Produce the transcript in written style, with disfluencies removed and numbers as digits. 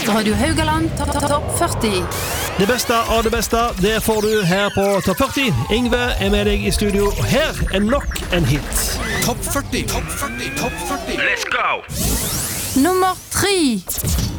Radio Haugaland Topp 40. Det beste av det beste, det får du her på Topp 40. Yngve er med deg i studio, og her er nok en hit. Topp 40. Let's go! Nummer 3.